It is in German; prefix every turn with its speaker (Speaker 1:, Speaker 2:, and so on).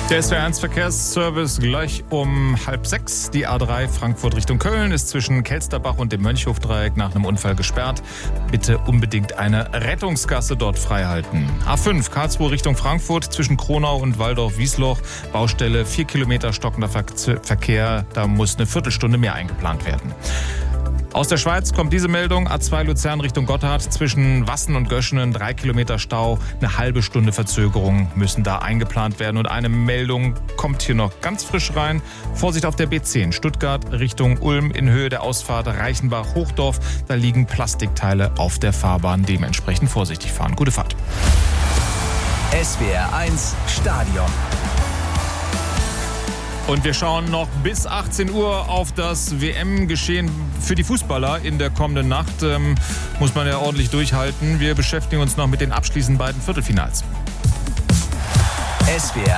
Speaker 1: Der SWR1 Verkehrsservice gleich um 5:30. Die A3 Frankfurt Richtung Köln ist zwischen Kelsterbach und dem Mönchhofdreieck nach einem Unfall gesperrt. Bitte unbedingt eine Rettungsgasse dort freihalten. A5 Karlsruhe Richtung Frankfurt zwischen Kronau und Waldorf-Wiesloch. Baustelle 4 Kilometer stockender Verkehr. Da muss eine Viertelstunde mehr eingeplant werden. Aus der Schweiz kommt diese Meldung. A2 Luzern Richtung Gotthard zwischen Wassen und Göschenen 3 Kilometer Stau. Eine halbe Stunde Verzögerung müssen da eingeplant werden. Und eine Meldung kommt hier noch ganz frisch rein. Vorsicht auf der B10 Stuttgart Richtung Ulm in Höhe der Ausfahrt Reichenbach-Hochdorf. Da liegen Plastikteile auf der Fahrbahn. Dementsprechend vorsichtig fahren. Gute Fahrt.
Speaker 2: SWR1 Stadion.
Speaker 1: Und wir schauen noch bis 18 Uhr auf das WM-Geschehen für die Fußballer in der kommenden Nacht. Muss man ja ordentlich durchhalten. Wir beschäftigen uns noch mit den abschließenden beiden Viertelfinals.
Speaker 2: SWR